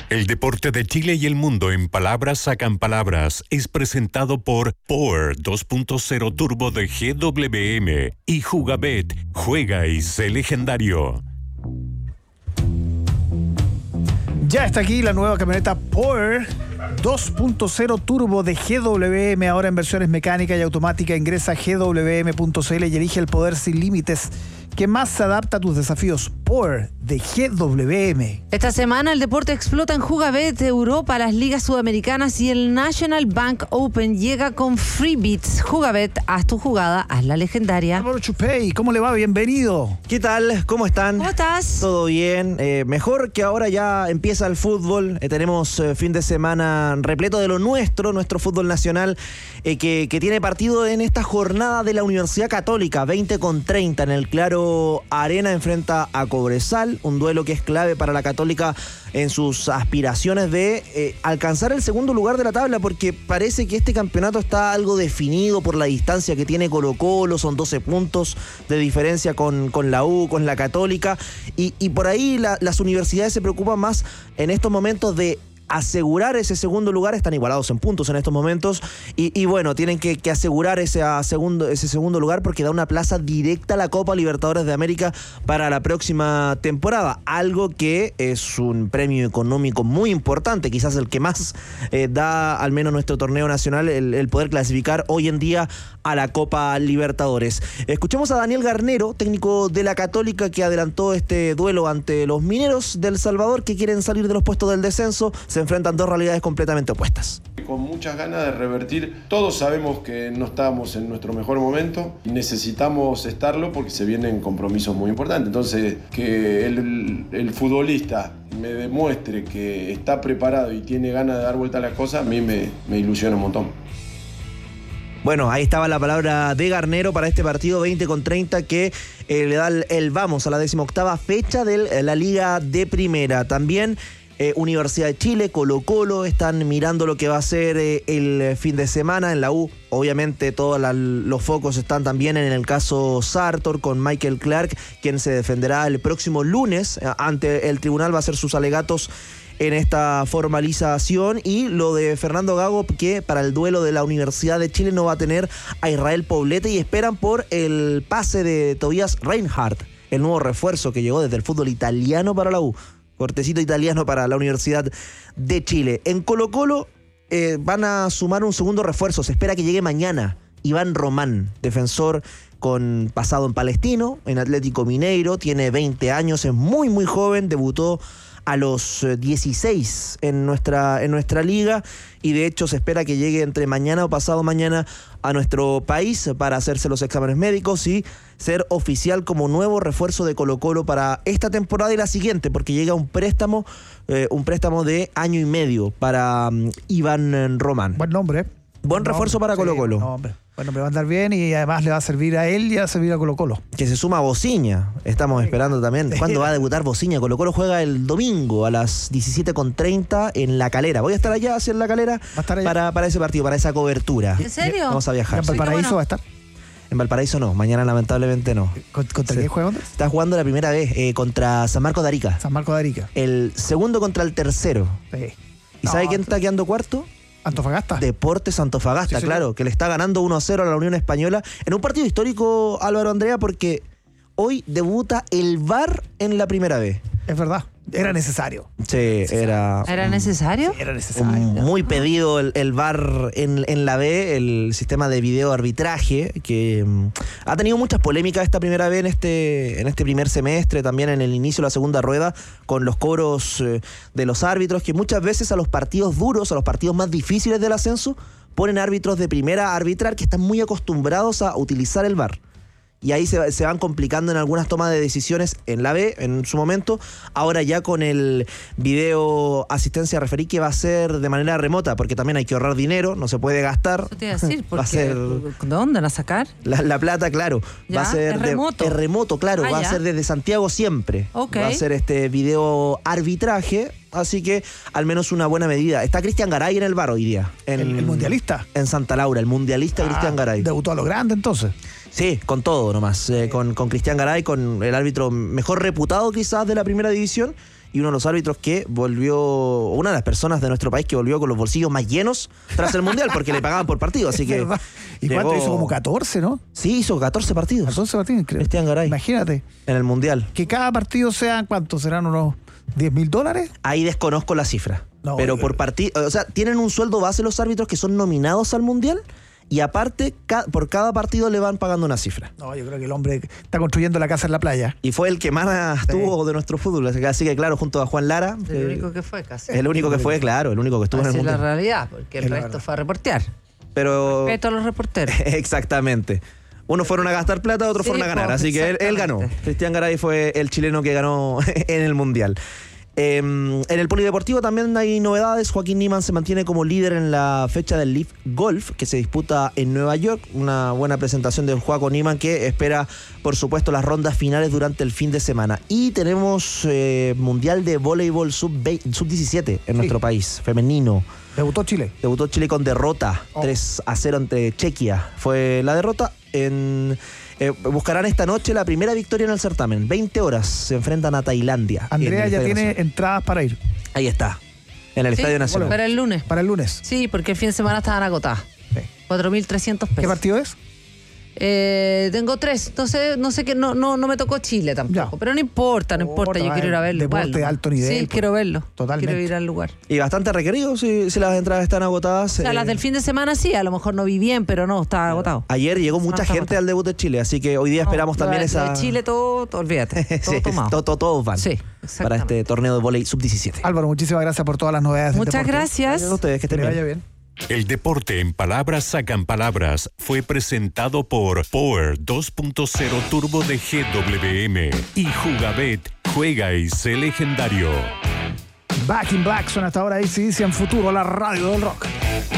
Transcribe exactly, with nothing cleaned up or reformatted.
El deporte de Chile y el mundo en palabras sacan palabras es presentado por Power dos punto cero Turbo de G W M y Jugabet. Juega y sé legendario. Ya está aquí la nueva camioneta Power dos punto cero Turbo de G W M, ahora en versiones mecánica y automática. Ingresa a G W M punto C L y elige el poder sin límites que más se adapta a tus desafíos. Power de G W M. Esta semana el deporte explota en Jugabet, Europa, las ligas sudamericanas y el National Bank Open llega con free bets. Jugabet, haz tu jugada, haz la legendaria. Álvaro Chupey, ¿cómo le va? Bienvenido. ¿Qué tal? ¿Cómo están? ¿Cómo estás? Todo bien. Eh, mejor que ahora ya empieza el fútbol. Eh, tenemos eh, fin de semana repleto de lo nuestro, nuestro fútbol nacional, eh, que, que tiene partido en esta jornada de la Universidad Católica, veinte con treinta en el Claro Arena, enfrenta a Cobresal, un duelo que es clave para la Católica en sus aspiraciones de eh, alcanzar el segundo lugar de la tabla, porque parece que este campeonato está algo definido por la distancia que tiene Colo-Colo, son doce puntos de diferencia con, con la U, con la Católica, y, y por ahí la, las universidades se preocupan más en estos momentos de asegurar ese segundo lugar. Están igualados en puntos en estos momentos y, y bueno, tienen que, que asegurar ese segundo, ese segundo lugar porque da una plaza directa a la Copa Libertadores de América para la próxima temporada, algo que es un premio económico muy importante, quizás el que más eh, da al menos nuestro torneo nacional, el, el poder clasificar hoy en día a la Copa Libertadores. Escuchemos a Daniel Garnero, técnico de la Católica, que adelantó este duelo ante los Mineros del Salvador, que quieren salir de los puestos del descenso. Se enfrentan dos realidades completamente opuestas. Con muchas ganas de revertir. Todos sabemos que no estamos en nuestro mejor momento y necesitamos estarlo porque se vienen compromisos muy importantes. Entonces, que el, el futbolista me demuestre que está preparado y tiene ganas de dar vuelta a las cosas, a mí me, me ilusiona un montón. Bueno, ahí estaba la palabra de Garnero para este partido veinte con treinta que eh, le da el, el vamos a la decimoctava fecha de la Liga de Primera. También Eh, Universidad de Chile, Colo-Colo, están mirando lo que va a ser eh, el fin de semana en la U. Obviamente todos la, los focos están también en el caso Sartor con Michael Clark, quien se defenderá el próximo lunes eh, ante el tribunal, va a hacer sus alegatos en esta formalización, y lo de Fernando Gago, que para el duelo de la Universidad de Chile no va a tener a Israel Poblete, y esperan por el pase de Tobias Reinhardt, el nuevo refuerzo que llegó desde el fútbol italiano para la U. Cortecito italiano para la Universidad de Chile. En Colo-Colo eh, van a sumar un segundo refuerzo. Se espera que llegue mañana. Iván Román, defensor con pasado en Palestino, en Atlético Mineiro. Tiene veinte años, es muy muy joven. Debutó a los dieciséis en nuestra, en nuestra liga, y de hecho se espera que llegue entre mañana o pasado mañana a nuestro país para hacerse los exámenes médicos y ser oficial como nuevo refuerzo de Colo-Colo para esta temporada y la siguiente, porque llega un préstamo, eh, un préstamo de año y medio para um, Iván Román. Buen nombre. Buen no, refuerzo para Colo-Colo. Sí, no, hombre. Bueno, me va a andar bien y además le va a servir a él y va a servir a Colo-Colo. Que se suma a Bociña. Estamos esperando también. ¿Cuándo va a debutar Bociña? Colo-Colo juega el domingo a las diecisiete con treinta en La Calera. Voy a estar allá hacia La Calera para, para ese partido, para esa cobertura. ¿En serio? Vamos a viajar. ¿En Valparaíso bueno. va a estar? En Valparaíso no, mañana lamentablemente no. ¿Contra Sí. qué juega? ¿Dónde? Está jugando la primera vez eh, contra San Marcos de Arica. San Marcos de Arica. El segundo contra el tercero. Sí. ¿Y No, sabe quién tú- está quedando cuarto? Antofagasta. Deportes Antofagasta, Sí, claro, señor. que le está ganando uno a cero a la Unión Española en un partido histórico, Álvaro Andrea, porque hoy debuta el V A R en la primera vez. Es verdad. Era necesario. Sí, era... ¿Era necesario? Era necesario. Un- muy pedido el, el V A R en, en la B, el sistema de video arbitraje, que mm, ha tenido muchas polémicas esta primera vez en este, en este primer semestre, también en el inicio de la segunda rueda, con los cobros eh, de los árbitros, que muchas veces a los partidos duros, a los partidos más difíciles del ascenso, ponen árbitros de primera a arbitrar que están muy acostumbrados a utilizar el V A R. Y ahí se, se van complicando en algunas tomas de decisiones en la B, en su momento. Ahora ya con el video asistencia referí, que va a ser de manera remota, porque también hay que ahorrar dinero, no se puede gastar. Eso te iba a decir, Va a porque ser ¿de dónde van a sacar? la, la plata, claro. Ya, Va a ser es de- remoto. es remoto, claro. Ah, va ya. a ser desde Santiago siempre. Ok. Va a ser este video arbitraje. Así que al menos una buena medida. Está Cristian Garay en el V A R hoy día. En, El, el mundialista. En Santa Laura, el mundialista Cristian Garay. Debutó a lo grande entonces. Sí, con todo nomás, eh, con, con Cristian Garay, con el árbitro mejor reputado quizás de la primera división, y uno de los árbitros que volvió, una de las personas de nuestro país que volvió con los bolsillos más llenos tras el Mundial, porque le pagaban por partido, así que... ¿Y llegó... cuánto hizo? Como catorce, ¿no? Sí, hizo catorce partidos. catorce partidos, increíble. Cristian Garay. Imagínate. En el Mundial. Que cada partido sean, ¿cuántos? ¿Serán unos diez mil dólares? Ahí desconozco la cifra. No, pero yo- por partido, o sea, tienen un sueldo base los árbitros que son nominados al Mundial y aparte ca- por cada partido le van pagando una cifra. No, yo creo que el hombre está construyendo la casa en la playa. Y fue el que más tuvo de nuestro fútbol, así que, así que claro, junto a Juan Lara, El eh, único que fue casi. el único que fue, claro, el único que estuvo en el Así es la Mundial. realidad, porque el Es la resto verdad. fue a reportear. Pero Respeto a los reporteros. exactamente. Unos fueron a gastar plata, otros Sí, fueron a ganar. pues, Así que él, él ganó. exactamente. Cristian Garay fue el chileno que ganó en el Mundial. Eh, en el polideportivo también hay novedades. Joaquín Niemann se mantiene como líder en la fecha del Leaf Golf que se disputa en Nueva York. Una buena presentación del Joaquín Niemann que espera, por supuesto, las rondas finales durante el fin de semana. Y tenemos eh, Mundial de Voleibol sub diecisiete en nuestro país, femenino. Debutó Chile. Debutó Chile con derrota, Oh. tres a cero ante Chequia. Fue la derrota. En, eh, buscarán esta noche la primera victoria en el certamen. veinte horas se enfrentan a Tailandia. en Andrea el ya Estadio tiene Nacional. entradas para ir. Ahí está, en el Sí, Estadio Nacional. para el lunes. Para el lunes. Sí, porque el fin de semana estaban agotadas. Sí. cuatro mil trescientos pesos. ¿Qué partido es? Eh, tengo tres. No sé, no sé qué, no, no, no me tocó Chile tampoco. Ya. Pero no importa, no importa. Importa, Yo quiero ir a verlo. deporte igual, de alto nivel, Sí, pues. quiero verlo. Totalmente. Quiero ir al lugar. Y bastante requerido si, si las entradas están agotadas. O sea, eh, las del fin de semana sí, a lo mejor no vi bien, pero no, estaba agotado. Ayer llegó mucha está gente agotado. al debut de Chile, así que hoy día esperamos No, también lo de- esa... lo de Chile todo, todo, olvídate. Todo Sí, tomado. to- to- todos van Sí, para exactamente. este torneo de vóley sub diecisiete. Álvaro, muchísimas gracias por todas las novedades del Muchas deporte. gracias. Gracias a ustedes, que Que estén le bien. vaya bien. El deporte en palabras sacan palabras fue presentado por Power dos punto cero Turbo de G W M y Jugabet. Juega y sé legendario. Back in Black son hasta ahora A C D C en Futuro, la radio del rock.